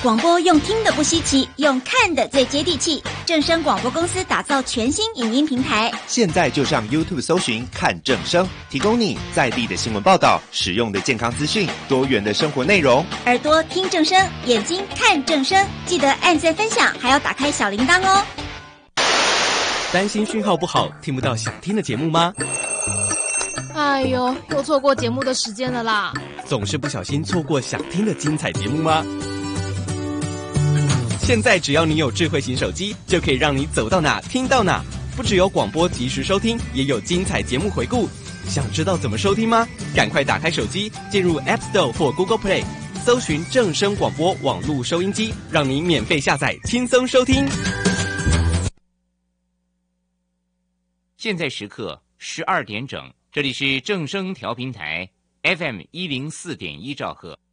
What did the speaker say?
广播用听的不稀奇，用看的最接地气。正声广播公司打造全新影音平台， 现在就上 YouTube 搜寻看正声，提供你在地的新闻报道、实用的健康资讯、多元的生活内容。 耳朵听正声，眼睛看正声，记得按赞分享，还要打开小铃铛哦。 担心讯号不好，听不到想听的节目吗？ 哎呦，又错过节目的时间了啦！ 总是不小心错过想听的精彩节目吗？现在只要你有智慧型手机，就可以让你走到哪听到哪。不只有广播及时收听，也有精彩节目回顾。想知道怎么收听吗？赶快打开手机，进入 App Store 或 Google Play， 搜寻正声广播网络收音机，让你免费下载，轻松收听。 现在时刻12点整，这里是正声调频台 FM104.1兆赫。